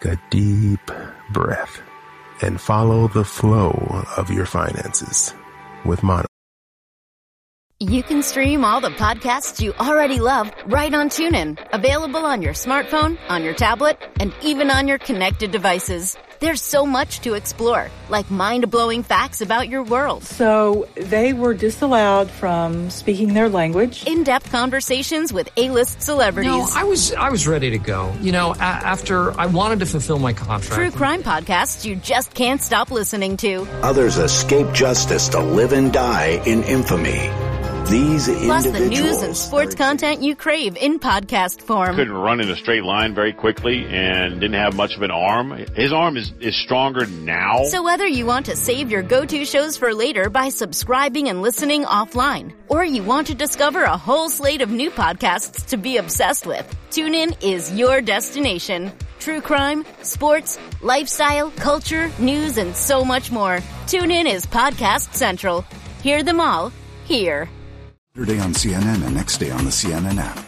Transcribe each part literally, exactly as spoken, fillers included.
a deep breath and follow the flow of your finances with Mono. You can stream all the podcasts you already love right on TuneIn. Available on your smartphone, on your tablet, and even on your connected devices. There's so much to explore, like mind-blowing facts about your world. So they were disallowed from speaking their language. In-depth conversations with A-list celebrities. No, I was I was ready to go. You know, a- after I wanted to fulfill my contract. True crime podcasts you just can't stop listening to. Others escape justice to live and die in infamy. These Plus the individuals news and sports content you crave in podcast form. Couldn't run in a straight line very quickly and didn't have much of an arm. His arm is, is stronger now. So whether you want to save your go-to shows for later by subscribing and listening offline, or you want to discover a whole slate of new podcasts to be obsessed with, TuneIn is your destination. True crime, sports, lifestyle, culture, news, and so much more. TuneIn is Podcast Central. Hear them all here. Saturday on C N N and next day on the C N N app.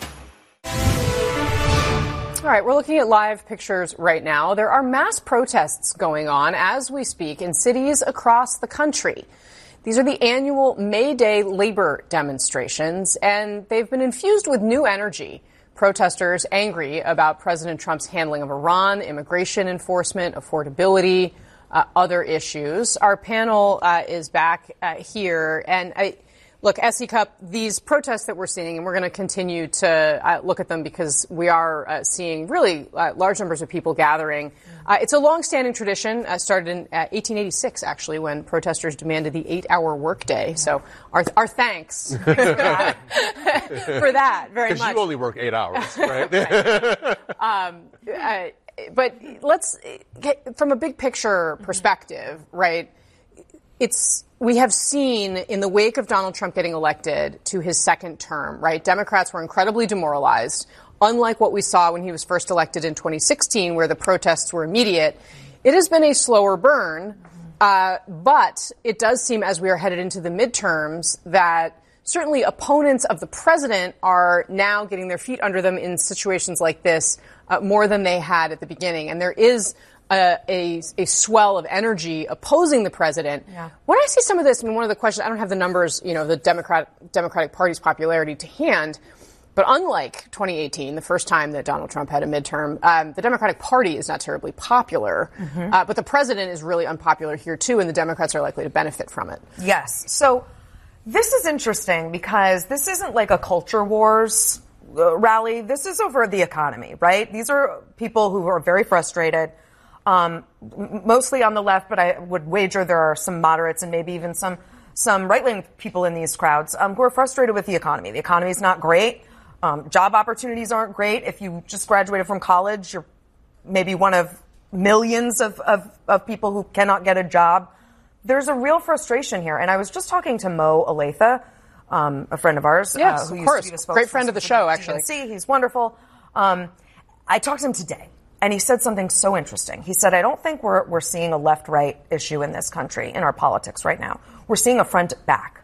All right, we're looking at live pictures right now. There are mass protests going on as we speak in cities across the country. These are the annual May Day labor demonstrations, and they've been infused with new energy. Protesters angry about President Trump's handling of Iran, immigration enforcement, affordability, uh, other issues. Our panel uh, is back uh, here, and I... Look, S E Cup, these protests that we're seeing, and we're going to continue to uh, look at them because we are uh, seeing really uh, large numbers of people gathering. Uh, it's a long-standing tradition, uh, started in uh, eighteen eighty-six, actually, when protesters demanded the eight-hour workday. So our our thanks for that, for that very much. Because you only work eight hours, right? right. Um, uh, but let's get, from a big picture perspective, right, it's... We have seen in the wake of Donald Trump getting elected to his second term, right? Democrats were incredibly demoralized, unlike what we saw when he was first elected in twenty sixteen, where the protests were immediate. It has been a slower burn, uh, but it does seem as we are headed into the midterms that certainly opponents of the president are now getting their feet under them in situations like this uh, more than they had at the beginning. And there is A, a, a swell of energy opposing the president. Yeah. When I see some of this, I mean, one of the questions, I don't have the numbers, you know, the Democrat, Democratic Party's popularity to hand, but unlike twenty eighteen, the first time that Donald Trump had a midterm, um, the Democratic Party is not terribly popular, mm-hmm. uh, but the president is really unpopular here, too, and the Democrats are likely to benefit from it. Yes. So this is interesting because this isn't like a culture wars uh, rally. This is over the economy, right? These are people who are very frustrated. Um, mostly on the left, but I would wager there are some moderates and maybe even some some right-wing people in these crowds um, who are frustrated with the economy. The economy is not great. Um, job opportunities aren't great. If you just graduated from college, you're maybe one of millions of, of, of people who cannot get a job. There's a real frustration here. And I was just talking to Mo Aletha, um, a friend of ours. Yes, uh, who of course. Used to be the Great friend of the show, actually. See, he's wonderful. Um, I talked to him today. And he said something so interesting. He said, I don't think we're we're seeing a left-right issue in this country, in our politics right now. We're seeing a front-back.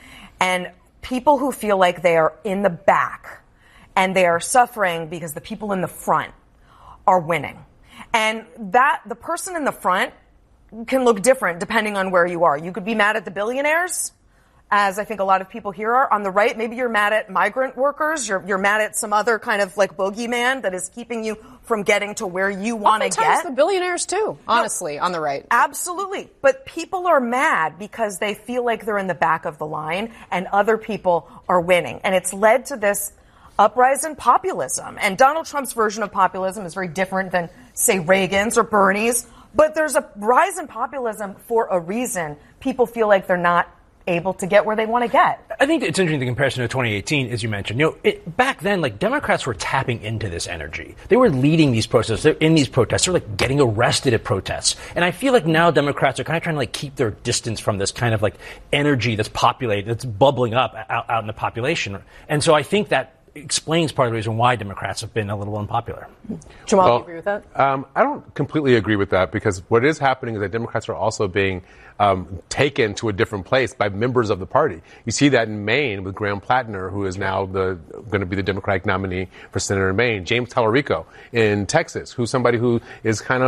And people who feel like they are in the back and they are suffering because the people in the front are winning. And that the person in the front can look different depending on where you are. You could be mad at the billionaires, as I think a lot of people here are. On the right, maybe you're mad at migrant workers. You're, you're mad at some other kind of like bogeyman that is keeping you from getting to where you want to get. the billionaires too, honestly, no, on the right. Absolutely. But people are mad because they feel like they're in the back of the line and other people are winning. And it's led to this uprising in populism. And Donald Trump's version of populism is very different than, say, Reagan's or Bernie's. But there's a rise in populism for a reason. People feel like they're not able to get where they want to get. I think it's interesting, the comparison to twenty eighteen, as you mentioned. You know, it, back then, like, Democrats were tapping into this energy. They were leading these protests. They're in these protests. They're, like, getting arrested at protests. And I feel like now Democrats are kind of trying to, like, keep their distance from this kind of, like, energy that's populated, that's bubbling up out, out in the population. And so I think that explains part of the reason why Democrats have been a little unpopular. Jamal, well, do you agree with that? Um, I don't completely agree with that because what is happening is that Democrats are also being um, taken to a different place by members of the party. You see that in Maine with Graham Plattner, who is now the going to be the Democratic nominee for Senator in Maine. James Tallarico in Texas, who's somebody who is kind of